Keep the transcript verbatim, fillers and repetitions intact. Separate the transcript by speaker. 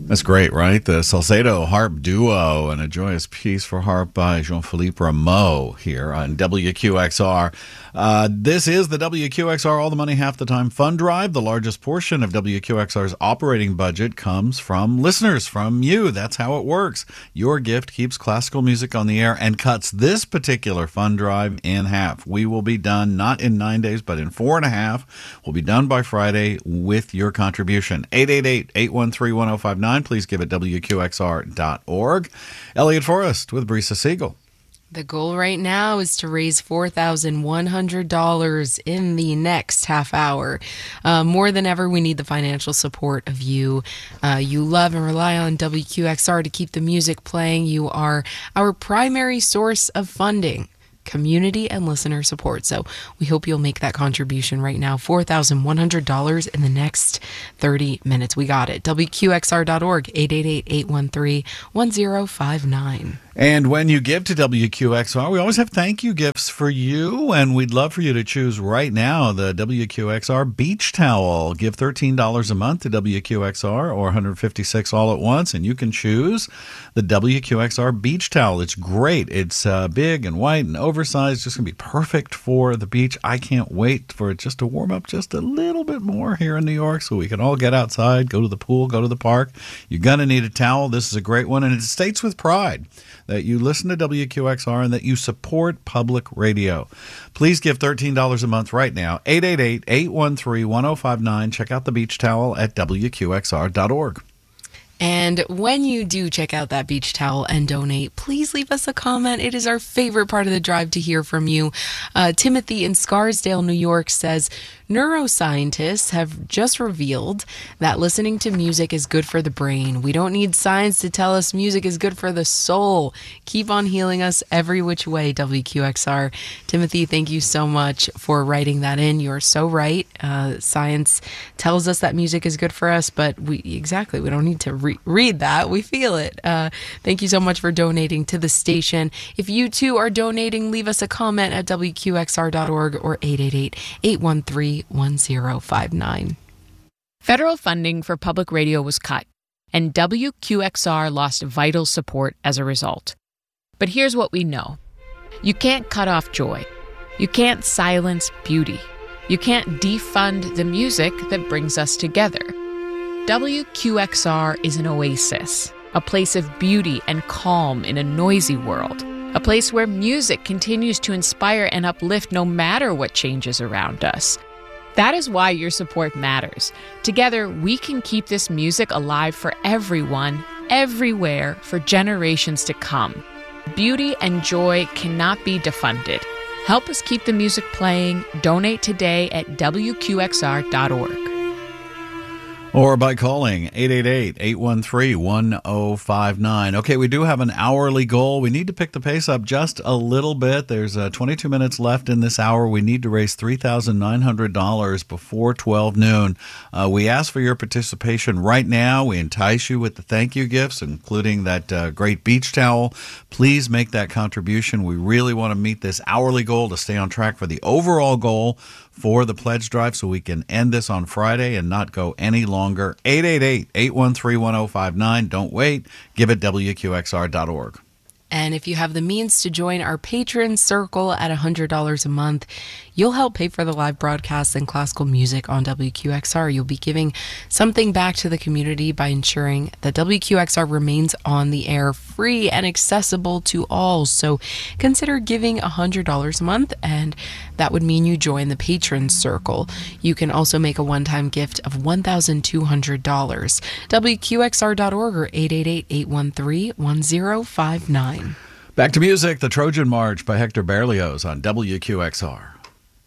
Speaker 1: That's great, right? The Salcedo Harp Duo and a joyous piece for harp by Jean-Philippe Rameau here on W Q X R. Uh, this is the W Q X R All the Money Half the Time Fund Drive. The largest portion of W Q X R's operating budget comes from listeners, from you. That's how it works. Your gift keeps classical music on the air and cuts this particular fund drive in half. We will be done not in nine days, but in four and a half. We'll be done by Friday with your contribution. eight eight eight, eight one three, one oh five nine. Please give it W Q X R dot org. Elliot Forrest with Brisa Siegel.
Speaker 2: The goal right now is to raise four thousand one hundred dollars in the next half hour. Uh, more than ever, we need the financial support of you. Uh, you love and rely on W Q X R to keep the music playing. You are our primary source of funding, community and listener support. So we hope you'll make that contribution right now. four thousand one hundred dollars in the next thirty minutes. We got it. W Q X R dot org, eight eight eight, eight one three, one oh five nine.
Speaker 1: And when you give to W Q X R, we always have thank you gifts for you, and we'd love for you to choose right now the W Q X R beach towel. Give thirteen dollars a month to W Q X R or one hundred fifty-six dollars all at once, and you can choose the W Q X R beach towel. It's great. It's uh, big and white and oversized. Just going to be perfect for the beach. I can't wait for it just to warm up just a little bit more here in New York so we can all get outside, go to the pool, go to the park. You're going to need a towel. This is a great one, and it states with pride that you listen to W Q X R and that you support public radio. Please give thirteen dollars a month right now. eight eight eight, eight one three, one oh five nine. Check out the beach towel at W Q X R dot org.
Speaker 2: And when you do check out that beach towel and donate, please leave us a comment. It is our favorite part of the drive to hear from you. Uh, Timothy in Scarsdale, New York says, neuroscientists have just revealed that listening to music is good for the brain. We don't need science to tell us music is good for the soul. Keep on healing us every which way, W Q X R. Timothy, thank you so much for writing that in. You're so right. Uh, science tells us that music is good for us, but we exactly, we don't need to re- read that. We feel it. Uh, thank you so much for donating to the station. If you too are donating, leave us a comment at W Q X R dot org or eight eight eight, eight one three, one oh five nine.
Speaker 3: Federal funding for public radio was cut, and W Q X R lost vital support as a result. But here's what we know. You can't cut off joy. You can't silence beauty. You can't defund the music that brings us together. W Q X R is an oasis, a place of beauty and calm in a noisy world, a place where music continues to inspire and uplift no matter what changes around us. That is why your support matters. Together, we can keep this music alive for everyone, everywhere, for generations to come. Beauty and joy cannot be defunded. Help us keep the music playing. Donate today at W Q X R dot org.
Speaker 1: Or by calling eight eight eight, eight one three, one oh five nine. Okay, we do have an hourly goal. We need to pick the pace up just a little bit. There's uh, twenty-two minutes left in this hour. We need to raise three thousand nine hundred dollars before twelve noon. Uh, we ask for your participation right now. We entice you with the thank you gifts, including that uh, great beach towel. Please make that contribution. We really want to meet this hourly goal to stay on track for the overall goal for the pledge drive so we can end this on Friday and not go any longer. eight eight eight, eight one three, one oh five nine. Don't wait. Give it W Q X R dot org.
Speaker 2: And if you have the means to join our patron circle at one hundred dollars a month, you'll help pay for the live broadcasts and classical music on W Q X R. You'll be giving something back to the community by ensuring that W Q X R remains on the air, free and accessible to all. So consider giving one hundred dollars a month, and that would mean you join the patron circle. You can also make a one-time gift of one thousand two hundred dollars. W Q X R dot org or eight eight eight, eight one three, one oh five nine.
Speaker 1: Back to music, the Trojan March by Hector Berlioz on W Q X R.